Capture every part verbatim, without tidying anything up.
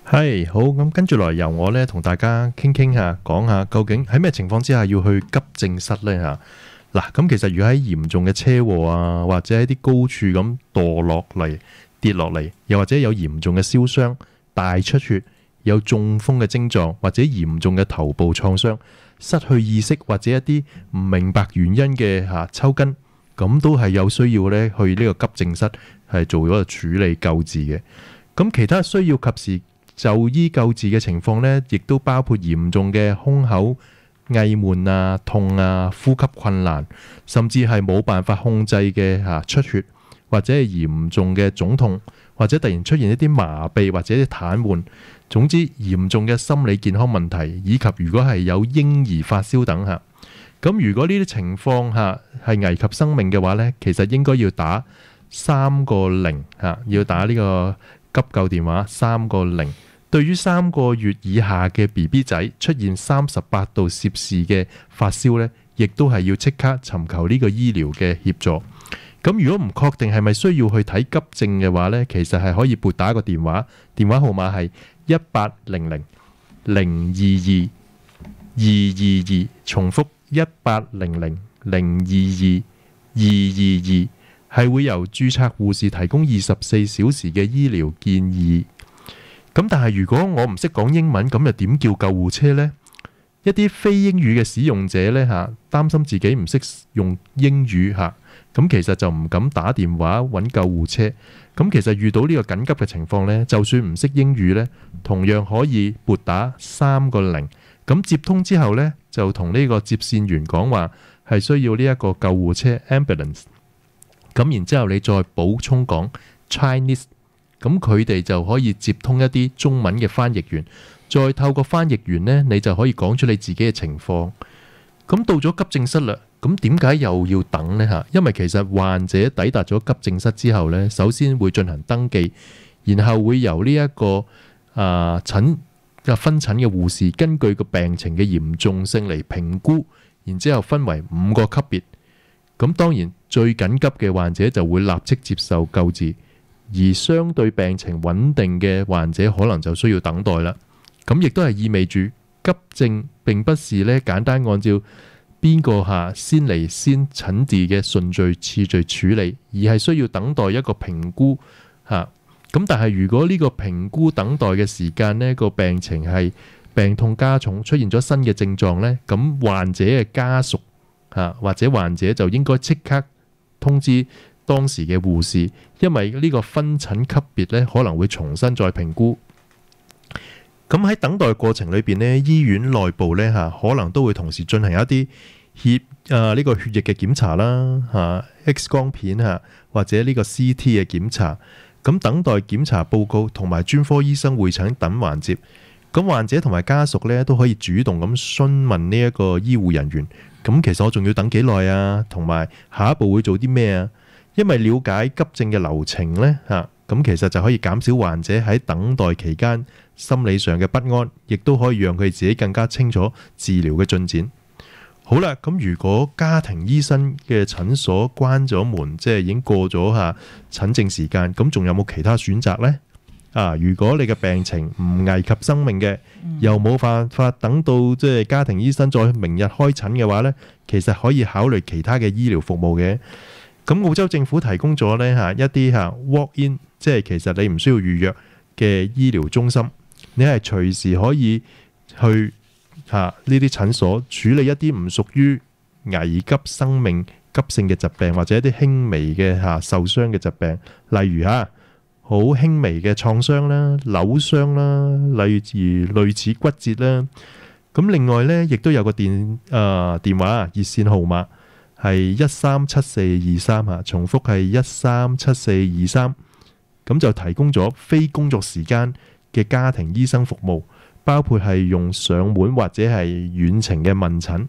係好咁，跟住來由我咧同大家傾傾下，講下究竟喺咩情況之下要去急症室呢？吓嗱。咁其實如果喺嚴重嘅車禍啊，或者喺啲高處咁墮落嚟跌落嚟，又或者有嚴重嘅燒傷、大出血、有中風嘅症狀，或者嚴重嘅頭部創傷、失去意識或者一啲唔明白原因嘅吓抽筋，咁都係有需要咧去呢個急症室係做咗個處理救治嘅。咁其他需要及時就醫救治嘅情況呢，亦都包括嚴重嘅胸口翳悶啊、痛啊、呼吸困難，甚至係冇辦法控制嘅嚇出血，或者係嚴重嘅腫痛，或者突然出現一啲麻痹或者啲癱瘓。總之嚴重嘅心理健康問題，以及如果係有嬰兒發燒等嚇。咁如果呢啲情況下係危及生命嘅話呢，其實應該要打三個零嚇，要打呢個急救電話三個零。對於三個月以下嘅 B B 仔出現三十八度攝氏嘅發燒呢，亦都係要即刻尋求呢個醫療嘅協助。咁如果唔確定係咪需要去睇急症嘅話呢，其實係可以撥打個電話，電話號碼係一八零零零二二二二二，重複一八零零零二二二二二，係會由註冊護士提供二十四小時嘅醫療建議。咁但係如果我唔識講英文，咁又點叫救護車呢？一啲非英語嘅使用者呢，吓，擔心自己唔識用英語吓，咁其實就唔敢打電話揾救護車。咁其實遇到呢個緊急嘅情況呢，就算唔識英語呢，同樣可以撥打三個零。咁接通之後呢，就同呢個接線員講話係需要呢一個救護車 ambulance。咁然之後你再補充講 Chinese。咁佢哋就可以接通一啲中文嘅翻譯員，再透過翻譯員呢，你就可以講出你自己嘅情況。咁到咗急症室啦，咁點解又要等呢？吓，因為其實患者抵達咗急症室之後呢，首先會進行登記，然後會由呢一個啊診嘅分診嘅護士根據個病情嘅嚴重性嚟評估，然之後分為五個級別。咁當然最緊急嘅患者就會立即接受救治。而相對病情穩定嘅患者可能就需要等待啦。咁亦都係意味住急症並不是咧簡單按照邊個下先嚟先診治嘅順序次序處理，而係需要等待一個評估吓。咁但係如果呢個評估等待嘅時間呢個病情係病痛加重，出現咗新嘅症狀呢，咁患者嘅家屬吓或者患者就應該即刻通知當時嘅護士，因為呢個分診級別咧可能會重新再評估。咁喺等待過程裏邊呢，醫院內部咧吓可能都會同時進行一啲血啊呢個血液嘅檢查啦吓 ，X 光片吓或者呢個 C T 嘅檢查。咁等待檢查報告同埋專科醫生會診等環節，咁患者同埋家屬咧都可以主動咁詢問呢一個醫護人員。咁其實我仲要等幾耐啊？同埋下一步會做啲咩啊？因為了解急症嘅流程呢，嚇，咁其實就可以減少患者喺等待期間心理上嘅不安，亦都可以讓佢自己更加清楚治療嘅進展。好啦，咁如果家庭醫生嘅診所關咗門，即係已經過咗嚇診症時間，咁仲有冇其他選擇呢？啊，如果你嘅病情唔危及生命嘅，又冇辦法等到即係家庭醫生再明日開診嘅話呢，其實可以考慮其他嘅醫療服務嘅。咁澳洲政府提供咗呢嚇一啲嚇 walk in，即係其實你唔需要預約嘅醫療中心，你係隨時可以去嚇呢啲診所處理一啲唔屬於危急生命急性嘅疾病，或者一啲輕微嘅嚇受傷嘅疾病，例如嚇好輕微嘅創傷啦、扭傷啦，例如類似骨折啦。咁另外呢，亦都有個電啊電話熱線號碼。係一三七四二三嚇，重複係一三七四二三，咁就提供咗非工作時間嘅家庭醫生服務，包括係用上門或者係遠程嘅問診。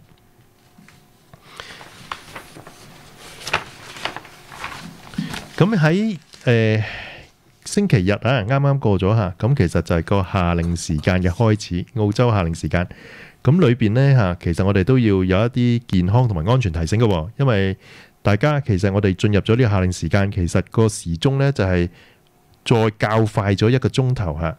咁喺誒星期日啊，啱啱過咗嚇，咁其實就係個夏令時間嘅開始，澳洲夏令時間。咁裏邊呢，嚇，其實我哋都要有一啲健康同埋安全提醒嘅，因為大家其實我哋進入咗呢個夏令時間，其實個時鐘呢就係再較快咗一個鐘頭嚇。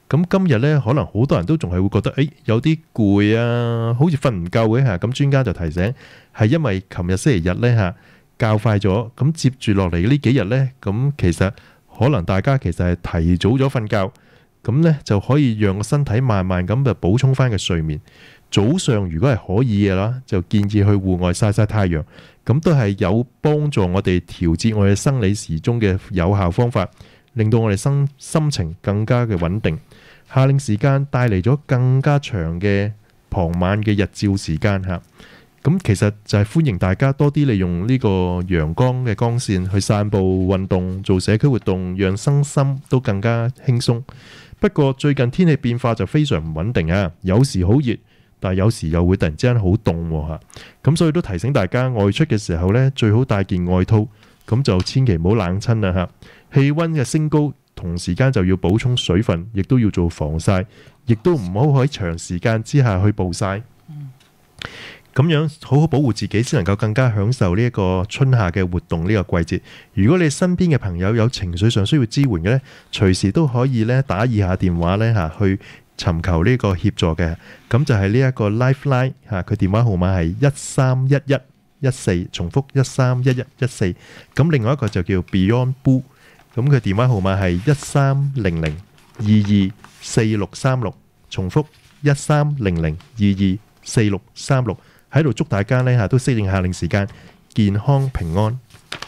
咁今日咧，可能好多人都仲係會覺得，誒有啲攰啊，好似瞓唔夠嘅嚇。咁專家就提醒，係因為琴日星期日咧嚇較快咗，咁接住落嚟呢幾日咧，咁其實可能大家其實係提早咗瞓覺，咁咧就可以讓個身體慢慢咁就補充翻個睡眠。早上如果係可以嘅啦，就建議去戶外曬曬太陽，咁都係有幫助我哋調節我哋生理時鐘嘅有效方法，令到我哋心心情更加嘅穩定。夏令時間帶嚟咗更加長嘅傍晚嘅日照時間嚇，咁其實就係歡迎大家多啲利用呢個陽光嘅光線去散步、運動、做社區活動，讓身心都更加輕鬆。不過最近天氣變化就非常唔穩定啊，有時好熱，但係有時又會突然之間好凍喎嚇，咁所以都提醒大家外出嘅時候呢，最好帶件外套，咁就千祈唔好冷親啦嚇。氣温嘅升高，同時間就要補充水分，亦都要做防曬，亦都唔好喺長時間之下去暴曬。咁樣好好保護自己，先能夠更加享受呢一個春夏嘅活動呢個季節。如果你身邊嘅朋友有情緒上需要支援嘅呢，隨時都可以咧打以下電話呢嚇去尋求呢個協助嘅。咁就係呢一個 Lifeline 嚇，佢電話號碼係一三一一一四，重複一三一一一四。咁另外一個就叫 Beyond Blue。咁佢電話號碼係一三零零二二四六三六，重複一三零零二二四六三六。喺度祝大家呢嚇都適應夏令時間，健康平安。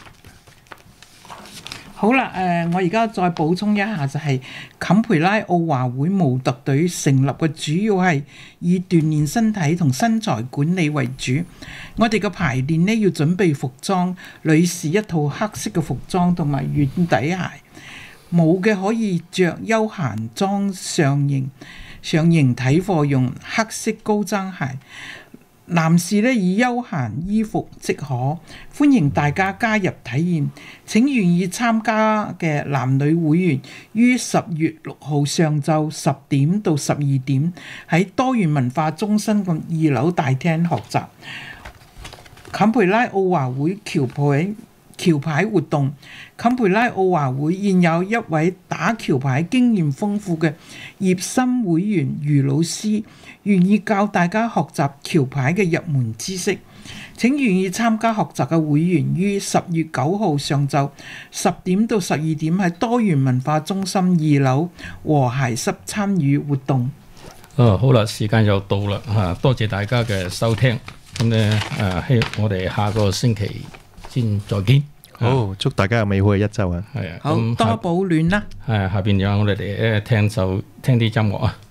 好啦，誒，我而家再補充一下，就係坎培拉奧華會模特隊成立嘅主要係以鍛鍊身體同身材管理為主。我哋嘅排練呢，要準備服裝，女士一套黑色嘅服裝同埋軟底鞋，冇嘅可以着休閒裝上營上營體課用黑色高踭鞋。男士咧以休閒衣服即可，歡迎大家加入體驗。請願意參加嘅男女會員於十月六號上晝十點到十二點喺多元文化中心嘅二樓大廳學習坎培拉奧華會橋牌橋牌活動。坎培拉奧華會現有一位打橋牌經驗豐富嘅熱心會員余老師，願意教大家學習橋牌嘅入門知識。請願意參加學習嘅會員於十月九號上晝十點到十二點喺多元文化中心二樓和諧室參與活動。 哦，好啦，時間又到啦嚇，多謝大家嘅收聽。咁咧誒，希我哋下個星期先再見。 好，祝大家有美好嘅一週啊！ 係啊， 好多保暖啦。 係下邊有我哋哋誒聽首聽啲音樂啊。